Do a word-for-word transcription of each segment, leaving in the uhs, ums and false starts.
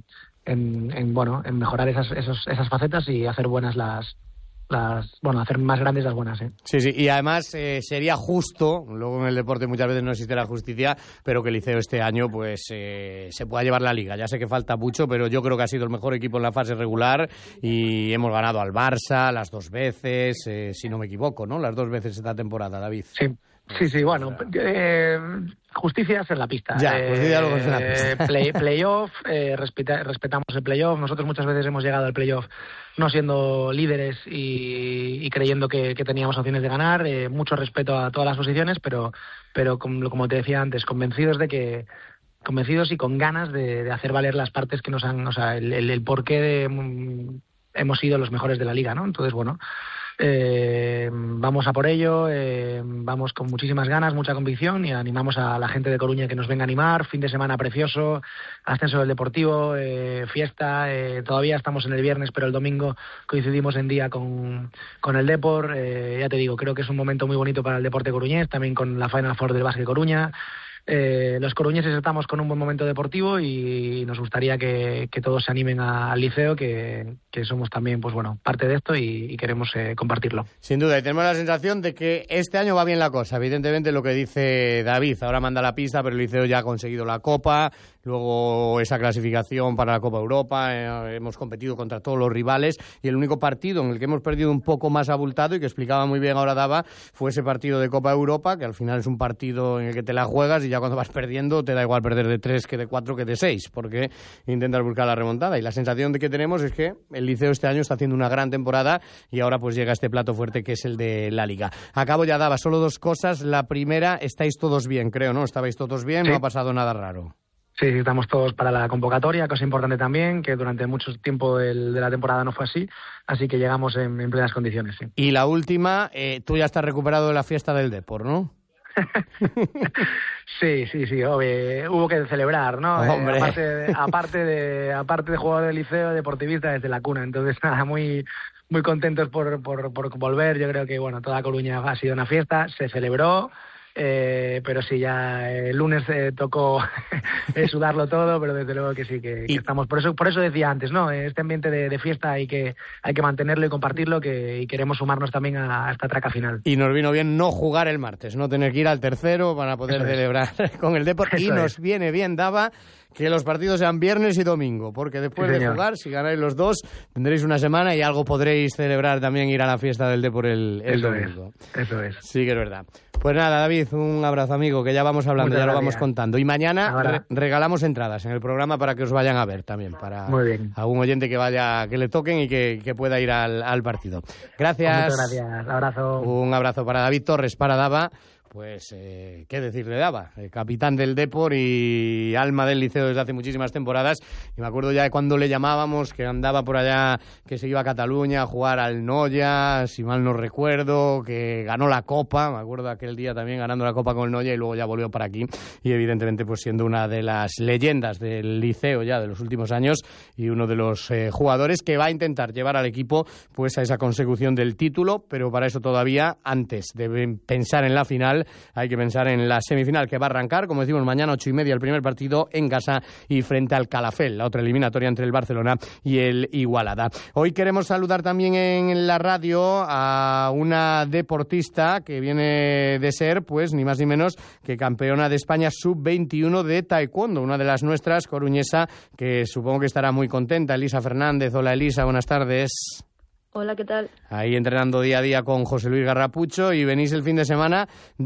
en, en, en bueno, en mejorar esas, esos, esas facetas y hacer buenas las, las, bueno, hacer más grandes las buenas, ¿eh? Sí, sí, y además eh, sería justo, luego en el deporte muchas veces no existe la justicia, pero que el Liceo este año pues eh, se pueda llevar la Liga. Ya sé que falta mucho, pero yo creo que ha sido el mejor equipo en la fase regular y hemos ganado al Barça las dos veces, eh, si no me equivoco, ¿no? Las dos veces esta temporada, David. Sí. Sí, sí, bueno, eh, justicia es en la pista. Ya, eh, justicia luego es en la pista. Play, playoff, eh, respeta, respetamos el playoff. Nosotros muchas veces hemos llegado al playoff no siendo líderes y, y creyendo que, que teníamos opciones de ganar. Eh, mucho respeto a todas las posiciones, pero, pero como, como te decía antes, convencidos de que convencidos y con ganas de, de hacer valer las partes que nos han, o sea, el, el, el porqué de mm, hemos sido los mejores de la liga, ¿no? Entonces, bueno. Eh, vamos a por ello, eh, vamos con muchísimas ganas, mucha convicción y animamos a la gente de Coruña que nos venga a animar. Fin de semana precioso, ascenso del Deportivo, eh, fiesta, eh, todavía estamos en el viernes, pero el domingo coincidimos en día con, con el Depor. Eh, ya te digo, creo que es un momento muy bonito para el deporte coruñés, también con la Final Four del Básquet Coruña. Eh, los coruñeses estamos con un buen momento deportivo y nos gustaría que, que todos se animen a, al Liceo, que, que somos también, pues bueno, parte de esto y, y queremos eh, compartirlo. Sin duda, y tenemos la sensación de que este año va bien la cosa. Evidentemente lo que dice David, ahora manda la pista, pero el Liceo ya ha conseguido la Copa, luego esa clasificación para la Copa Europa, eh, hemos competido contra todos los rivales y el único partido en el que hemos perdido un poco más abultado y que explicaba muy bien ahora Dava fue ese partido de Copa Europa, que al final es un partido en el que te la juegas y ya cuando vas perdiendo te da igual perder de tres que de cuatro que de seis, porque intentas buscar la remontada. Y la sensación de que tenemos es que el Liceo este año está haciendo una gran temporada y ahora pues llega este plato fuerte que es el de la Liga. Acabo ya, Dava, solo dos cosas. La primera, estáis todos bien, creo, ¿no? ¿Estabais todos bien? Sí. No ha pasado nada raro. Sí, sí, estamos todos para la convocatoria, cosa importante también, que durante mucho tiempo el, de la temporada no fue así, así que llegamos en, en plenas condiciones, sí. Y la última, eh, tú ya estás recuperado de la fiesta del Depor, ¿no? Sí, sí, sí, obvio, hubo que celebrar, ¿no? Hombre. Eh, aparte, de, aparte de aparte de jugador del Liceo, deportivista desde la cuna, entonces nada, muy muy contentos por, por, por volver. Yo creo que bueno, toda Coruña ha sido una fiesta, se celebró. Eh, pero sí, ya el lunes eh, tocó sudarlo todo, pero desde luego que sí, que, que estamos. Por eso por eso decía antes, ¿no? Este ambiente de, de fiesta hay que hay que mantenerlo y compartirlo, que y queremos sumarnos también a, a esta traca final. Y nos vino bien no jugar el martes, no tener que ir al tercero para poder eso celebrar es. Con el Depor. Y nos es. viene bien, Dava, que los partidos sean viernes y domingo, porque después sí, de jugar, si ganáis los dos, tendréis una semana y algo podréis celebrar también, ir a la fiesta del Depor el, el eso domingo. Es, eso es. Sí que es verdad. Pues nada, David, un abrazo, amigo, que ya vamos hablando, Muchas ya gracias. Lo vamos contando. Y mañana re regalamos entradas en el programa para que os vayan a ver también, para Muy bien. algún oyente que vaya, que le toquen y que, que pueda ir al, al partido. Gracias. Muchas gracias. Abrazo. Un abrazo para David Torres, para Dava. Pues, eh, ¿qué decirle Dava? El capitán del Depor y alma del Liceo desde hace muchísimas temporadas. Y me acuerdo ya de cuando le llamábamos, que andaba por allá, que se iba a Cataluña a jugar al Noya, si mal no recuerdo, que ganó la Copa. Me acuerdo aquel día también ganando la Copa con el Noya y luego ya volvió para aquí. Y evidentemente pues siendo una de las leyendas del Liceo ya de los últimos años y uno de los eh, jugadores que va a intentar llevar al equipo pues a esa consecución del título. Pero para eso todavía, antes de pensar en la final, hay que pensar en la semifinal que va a arrancar, como decimos, mañana ocho y media el primer partido en casa y frente al Calafell, la otra eliminatoria entre el Barcelona y el Igualada. Hoy queremos saludar también en la radio a una deportista que viene de ser, pues, ni más ni menos que campeona de España sub veintiuno de taekwondo, una de las nuestras, coruñesa, que supongo que estará muy contenta, Elisa Fernández. Hola, Elisa, buenas tardes. Hola, ¿qué tal? Ahí entrenando día a día con José Luis Garrapucho y venís el fin de semana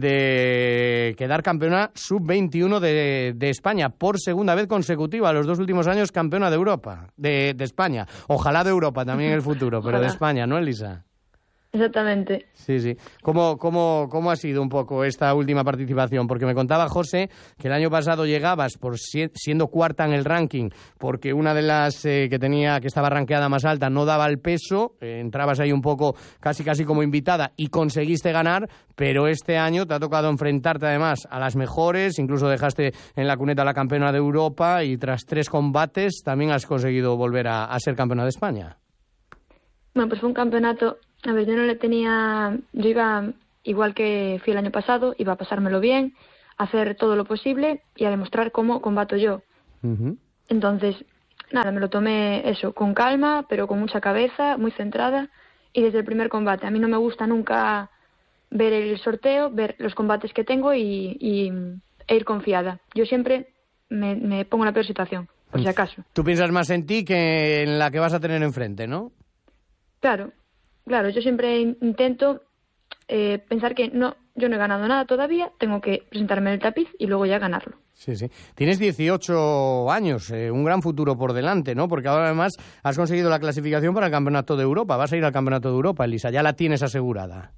de quedar campeona sub veintiuno de, de España por segunda vez consecutiva, los dos últimos años campeona de Europa, de, de España. Ojalá de Europa también en el futuro, pero de España, ¿no, Elisa? Exactamente. Sí, sí. ¿Cómo, cómo, ¿Cómo ha sido un poco esta última participación? Porque me contaba José que el año pasado llegabas por si, siendo cuarta en el ranking, porque una de las eh, que tenía que estaba rankeada más alta no daba el peso, eh, entrabas ahí un poco casi casi como invitada y conseguiste ganar, pero este año te ha tocado enfrentarte además a las mejores, incluso dejaste en la cuneta a la campeona de Europa y tras tres combates también has conseguido volver a, a ser campeona de España. Bueno, pues fue un campeonato. A ver, yo no le tenía... Yo iba igual que fui el año pasado, iba a pasármelo bien, a hacer todo lo posible y a demostrar cómo combato yo. Uh-huh. Entonces, nada, me lo tomé eso, con calma, pero con mucha cabeza, muy centrada, y desde el primer combate. A mí no me gusta nunca ver el sorteo, ver los combates que tengo y, y e ir confiada. Yo siempre me, me pongo en la peor situación, por si acaso. Tú piensas más en ti que en la que vas a tener enfrente, ¿no? Claro, claro, yo siempre intento eh, pensar que no, yo no he ganado nada todavía, tengo que presentarme en el tapiz y luego ya ganarlo. Sí, sí. Tienes dieciocho años, eh, un gran futuro por delante, ¿no? Porque ahora además has conseguido la clasificación para el Campeonato de Europa. Vas a ir al Campeonato de Europa, Elisa, ya la tienes asegurada.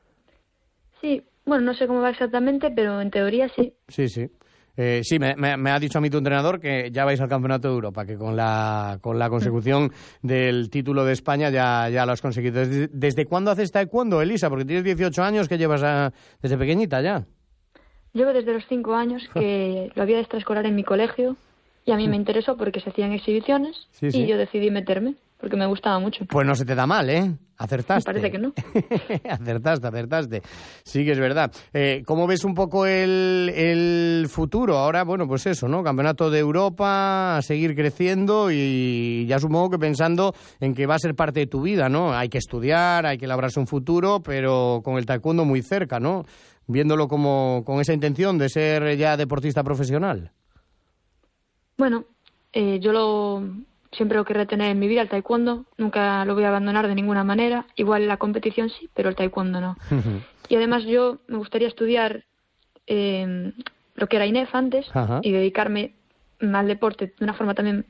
Sí, bueno, no sé cómo va exactamente, pero en teoría sí. Sí, sí. Eh, sí, me, me, me ha dicho a mí tu entrenador que ya vais al Campeonato de Europa, que con la con la consecución del título de España ya, ya lo has conseguido. ¿Desde, ¿Desde cuándo haces taekwondo, Elisa? Porque tienes dieciocho años, que llevas a, desde pequeñita ya. Llevo desde los cinco años, que lo había de extraescolar en mi colegio, y a mí me interesó porque se hacían exhibiciones, sí, sí. y yo decidí meterme, porque me gustaba mucho. Pues no se te da mal, ¿eh? Acertaste. Me parece que no. acertaste, acertaste. Sí que es verdad. Eh, ¿Cómo ves un poco el, el futuro? Ahora, bueno, pues eso, ¿no? Campeonato de Europa, a seguir creciendo y ya supongo que pensando en que va a ser parte de tu vida, ¿no? Hay que estudiar, hay que labrarse un futuro, pero con el taekwondo muy cerca, ¿no? Viéndolo como con esa intención de ser ya deportista profesional. Bueno, eh, yo lo siempre lo querré tener en mi vida, el taekwondo. Nunca lo voy a abandonar de ninguna manera. Igual la competición sí, pero el taekwondo no. Uh-huh. Y además yo me gustaría estudiar eh, lo que era I N E F antes, uh-huh, y dedicarme al deporte de una forma también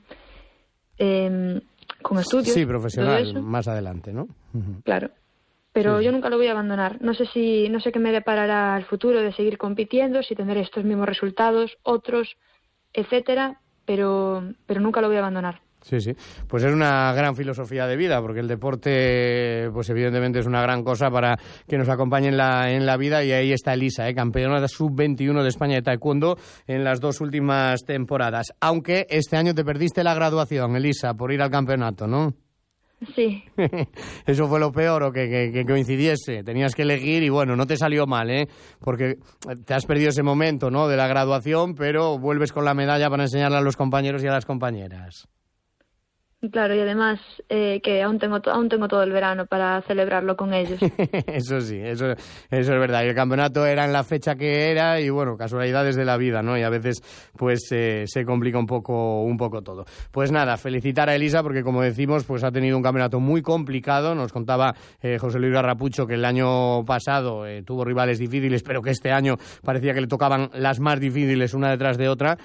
eh, con estudios. Sí, profesional, más adelante, ¿no? Uh-huh. Claro. Pero sí, yo nunca lo voy a abandonar. No sé si no sé qué me deparará el futuro de seguir compitiendo, si tendré estos mismos resultados, otros, etcétera, pero pero nunca lo voy a abandonar. Sí, sí. Pues es una gran filosofía de vida, porque el deporte, pues evidentemente es una gran cosa para que nos acompañe en la, en la vida, y ahí está Elisa, ¿eh? Campeona de sub veintiuno de España de taekwondo en las dos últimas temporadas. Aunque este año te perdiste la graduación, Elisa, por ir al campeonato, ¿no? Sí. ¿Eso fue lo peor, o que, que, que coincidiese? Tenías que elegir y bueno, no te salió mal, ¿eh? Porque te has perdido ese momento, ¿no?, de la graduación, pero vuelves con la medalla para enseñarla a los compañeros y a las compañeras. Claro, y además eh, que aún tengo to- aún tengo todo el verano para celebrarlo con ellos. Eso sí, eso, eso es verdad. Y el campeonato era en la fecha que era y bueno, casualidades de la vida, ¿no? Y a veces pues eh, se complica un poco un poco todo. Pues nada, felicitar a Elisa porque, como decimos, pues ha tenido un campeonato muy complicado. Nos contaba eh, José Luis Garrapucho que el año pasado eh, tuvo rivales difíciles, pero que este año parecía que le tocaban las más difíciles una detrás de otra,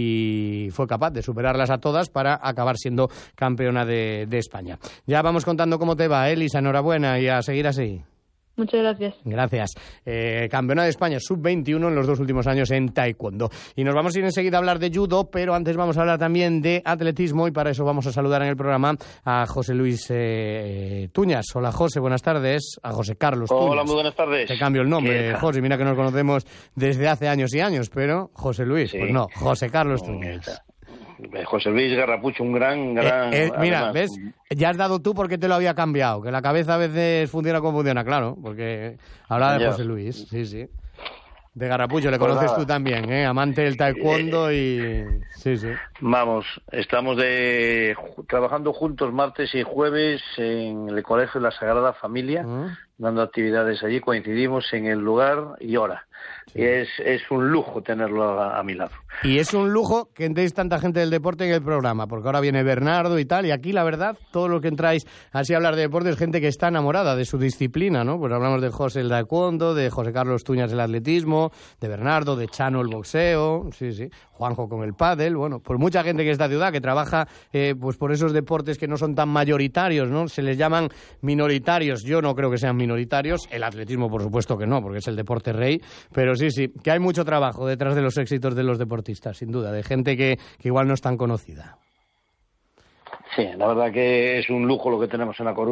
y fue capaz de superarlas a todas para acabar siendo campeón campeona de, de España. Ya vamos contando cómo te va, Elisa, enhorabuena y a seguir así. Muchas gracias. Gracias. Eh, campeona de España sub veintiuno en los dos últimos años en taekwondo. Y nos vamos a ir enseguida a hablar de judo, pero antes vamos a hablar también de atletismo, y para eso vamos a saludar en el programa a José Luis eh, Tuñas. Hola, José, buenas tardes. A José Carlos Tuñas. Hola, muy buenas tardes. Te cambio el nombre, José. Mira que nos conocemos desde hace años y años, pero José Luis, sí. Pues no, José Carlos no, Tuñas. José Luis Garrapucho, un gran, gran... Eh, eh, mira, además, ¿ves? Ya has dado tú porque te lo había cambiado, que la cabeza a veces funciona como funciona, claro, porque hablaba de José Luis, sí, sí. De Garrapucho, le conoces pues tú también, ¿eh? Amante del taekwondo y... Sí, sí. Vamos, estamos de trabajando juntos martes y jueves en el Colegio de la Sagrada Familia, uh-huh, dando actividades allí, coincidimos en el lugar y hora. Sí. Y es, es un lujo tenerlo a, a mi lado. Y es un lujo que entréis tanta gente del deporte en el programa, porque ahora viene Bernardo y tal, y aquí la verdad, todo lo que entráis así a hablar de deporte es gente que está enamorada de su disciplina, ¿no? Pues hablamos de José el taekwondo, de José Carlos Tuñas el atletismo, de Bernardo, de Chano el boxeo, sí, sí, Juanjo con el pádel, bueno, pues mucha gente que es de esta ciudad que trabaja eh, pues por esos deportes que no son tan mayoritarios, ¿no? Se les llaman minoritarios, yo no creo que sean minoritarios, el atletismo por supuesto que no, porque es el deporte rey, pero sí, sí, que hay mucho trabajo detrás de los éxitos de los deportistas, sin duda, de gente que, que igual no es tan conocida. Sí, la verdad que es un lujo lo que tenemos en La Coruña,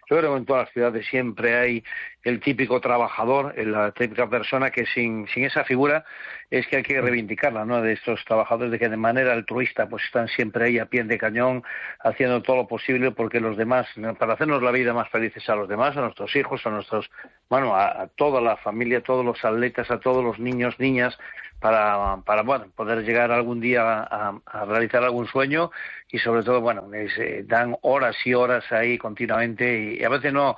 Yo creo que en todas las ciudades siempre hay el típico trabajador, la típica persona que sin, sin esa figura es que hay que reivindicarla, ¿no? De estos trabajadores de que de manera altruista pues están siempre ahí a pie de cañón, haciendo todo lo posible porque los demás, para hacernos la vida más felices a los demás, a nuestros hijos, a nuestros, bueno, a, a toda la familia, a todos los atletas, a todos los niños, niñas, para, para bueno, poder llegar algún día a, a realizar algún sueño y sobre todo, bueno, es, eh, dan horas y horas ahí continuamente y, y a veces no,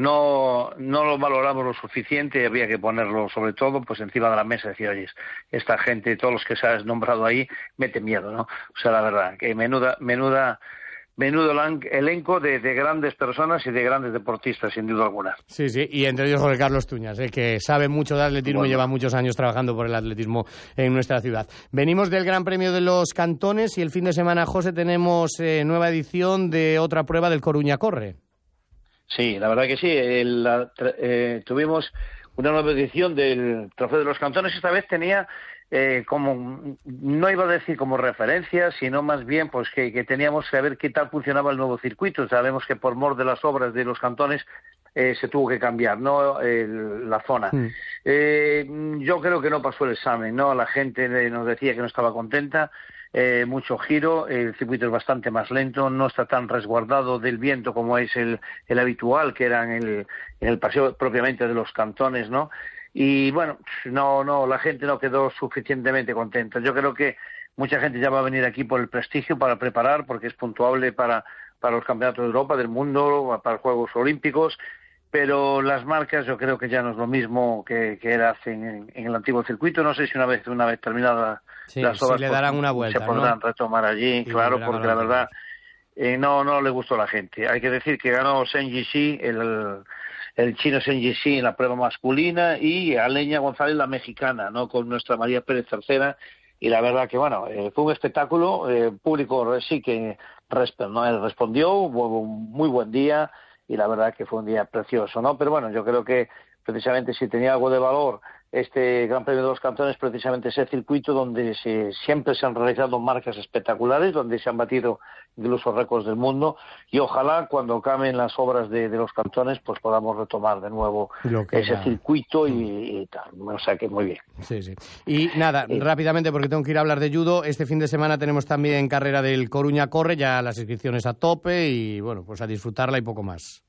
no, no lo valoramos lo suficiente, había que ponerlo sobre todo pues encima de la mesa y decir, oye, esta gente, todos los que se has nombrado ahí, mete miedo, ¿no? O sea, la verdad, que menuda, menuda, menudo elenco de, de grandes personas y de grandes deportistas, sin duda alguna. Sí, sí, y entre ellos José Carlos Tuñas, eh, que sabe mucho de atletismo bueno. y lleva muchos años trabajando por el atletismo en nuestra ciudad. Venimos del Gran Premio de los Cantones y el fin de semana, José, tenemos eh, nueva edición de otra prueba del Coruña Corre. Sí, la verdad que sí. El, la, eh, tuvimos una nueva edición del Trofeo de los Cantones. Esta vez tenía eh, como, no iba a decir como referencia, sino más bien pues que, que teníamos que ver qué tal funcionaba el nuevo circuito. Sabemos que por mor de las obras de los cantones eh, se tuvo que cambiar, ¿no? El, la zona. Mm. Eh, yo creo que no pasó el examen, ¿no? La gente nos decía que no estaba contenta. Eh, mucho giro, el circuito es bastante más lento, no está tan resguardado del viento como es el, el habitual, que era en el, en el paseo propiamente de los cantones, ¿no? Y bueno, no, no, la gente no quedó suficientemente contenta. Yo creo que mucha gente ya va a venir aquí por el prestigio para preparar, porque es puntuable para, para los campeonatos de Europa, del mundo, para los Juegos Olímpicos, pero las marcas yo creo que ya no es lo mismo que, que era en, en el antiguo circuito. No sé si una vez, una vez terminada sí, las obras sí le darán una vuelta, se podrán ¿no? retomar allí, sí, claro, porque la verdad eh, no no le gustó a la gente. Hay que decir que ganó Shen Yixi, el, el chino Shen Yixi en la prueba masculina y Aleña González la mexicana, no, con nuestra María Pérez tercera, y la verdad que bueno, eh, fue un espectáculo, el eh, público sí que resp- ¿no? respondió, hubo un muy buen día y la verdad que fue un día precioso, ¿no? Pero bueno, yo creo que precisamente si tenía algo de valor este Gran Premio de los Cantones, precisamente ese circuito donde se, siempre se han realizado marcas espectaculares, donde se han batido incluso récords del mundo, y ojalá cuando cambien las obras de, de los cantones pues podamos retomar de nuevo ese era. circuito y, y tal, o sea que muy bien. Sí, sí. Y nada, sí. rápidamente porque tengo que ir a hablar de judo, este fin de semana tenemos también carrera del Coruña Corre, ya las inscripciones a tope y bueno, pues a disfrutarla y poco más.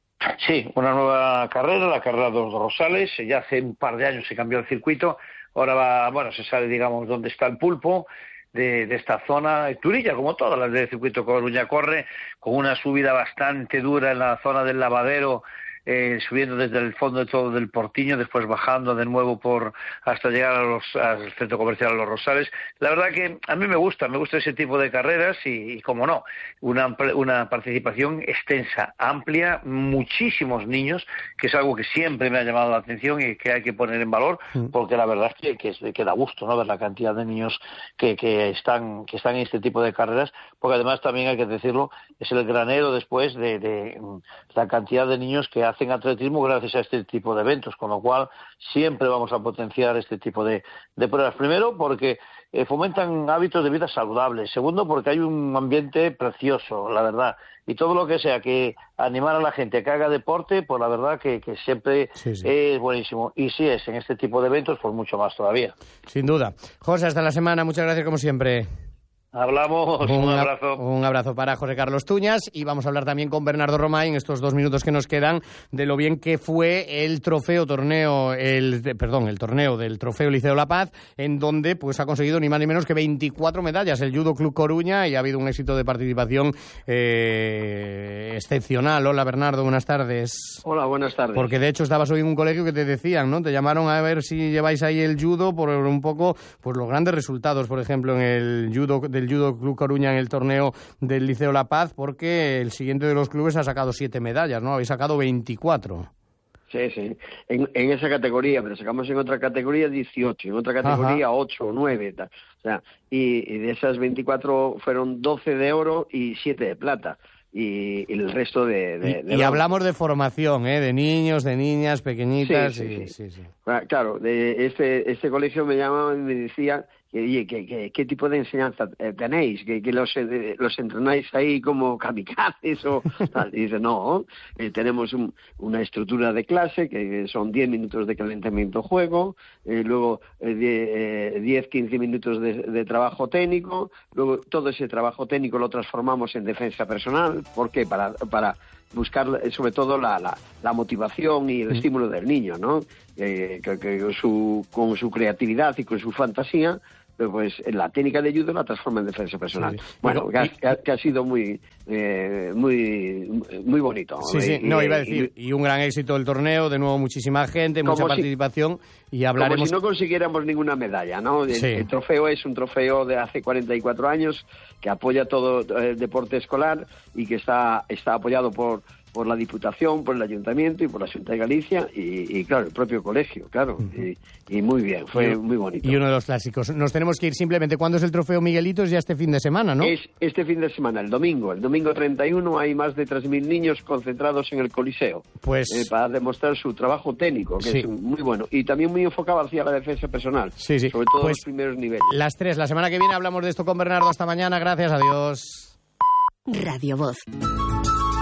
Sí, una nueva carrera, la carrera de los Rosales. Ya hace un par de años se cambió el circuito. Ahora va, bueno, se sabe, digamos, dónde está el pulpo de, de esta zona. Turilla, como todas las del circuito Coruña Corre, con una subida bastante dura en la zona del lavadero, eh, subiendo desde el fondo de todo del Portiño, después bajando de nuevo por hasta llegar a los, al centro comercial a Los Rosales. La verdad que a mí me gusta, me gusta ese tipo de carreras y, y como no, una, una participación extensa, amplia, muchísimos niños, que es algo que siempre me ha llamado la atención y que hay que poner en valor, porque la verdad es que, que, que da gusto, ¿no?, ver la cantidad de niños que, que están que están en este tipo de carreras, porque además también hay que decirlo, es el granero después de, de la cantidad de niños que hacen atletismo gracias a este tipo de eventos, con lo cual siempre vamos a potenciar este tipo de, de pruebas. Primero, porque eh, fomentan hábitos de vida saludables. Segundo, porque hay un ambiente precioso, la verdad. Y todo lo que sea que animar a la gente que haga deporte, pues la verdad que, que siempre sí, sí. es buenísimo. Y si es en este tipo de eventos, pues mucho más todavía. Sin duda. José, hasta la semana. Muchas gracias como siempre. Hablamos, un, un abrazo. Un abrazo para José Carlos Tuñas y vamos a hablar también con Bernardo Romay en estos dos minutos que nos quedan de lo bien que fue el trofeo torneo, el perdón, el torneo del Trofeo Liceo La Paz, en donde pues ha conseguido ni más ni menos que veinticuatro medallas el Judo Club Coruña y ha habido un éxito de participación eh, excepcional. Hola Bernardo, buenas tardes. Hola, buenas tardes. Porque de hecho estabas hoy en un colegio que te decían, ¿no? Te llamaron a ver si lleváis ahí el judo por un poco, pues los grandes resultados, por ejemplo, en el judo del Judo Club Coruña en el torneo del Liceo La Paz, porque el siguiente de los clubes ha sacado siete medallas, ¿no? Habéis sacado veinticuatro. Sí, sí. En, en esa categoría, pero sacamos en otra categoría dieciocho, en otra categoría ocho o nueve. Tal. O sea, y, y de esas veinticuatro fueron doce de oro y siete de plata. Y, y el resto de... de, y, de y hablamos de formación, ¿eh? De niños, de niñas, pequeñitas. Sí, sí, y, sí. sí, sí. Claro, de este, este colegio me llamaban y me decían oye, ¿qué, qué, qué tipo de enseñanza tenéis? ¿Que, que los, eh, los entrenáis ahí como kamikazes? O, y dice, no, eh, tenemos un, una estructura de clase que son diez minutos de calentamiento-juego, eh, luego eh, diez, quince minutos de, de trabajo técnico, luego todo ese trabajo técnico lo transformamos en defensa personal. ¿Por qué? Para, para buscar sobre todo la, la, la motivación y el mm. estímulo del niño, ¿no? Eh, que, que con, su, con su creatividad y con su fantasía, pues la técnica de judo la transforma en defensa personal. Sí, sí. Bueno, que ha, que ha sido muy eh, muy muy bonito. Sí, sí, y, no, iba a decir, y, y un gran éxito del torneo, de nuevo muchísima gente, mucha participación, si, y hablaremos... Como si no consiguiéramos ninguna medalla, ¿no? El, sí. el trofeo es un trofeo de hace cuarenta y cuatro años que apoya todo el deporte escolar y que está, está apoyado por... por la Diputación, por el Ayuntamiento y por la Xunta de Galicia y, y claro, el propio colegio, claro, uh-huh. y, y muy bien, fue y, muy bonito. Y uno de los clásicos. Nos tenemos que ir simplemente. ¿Cuándo es el trofeo Miguelitos? Ya este fin de semana, ¿no? Es este fin de semana, el domingo. El domingo treinta y uno hay más de tres mil niños concentrados en el Coliseo. Pues... Eh, para demostrar su trabajo técnico, que sí. es muy bueno. Y también muy enfocado hacia la defensa personal. Sí, sí. Sobre todo pues los primeros niveles. Las tres. La semana que viene hablamos de esto con Bernardo. Hasta mañana. Gracias. Adiós. Radio Voz.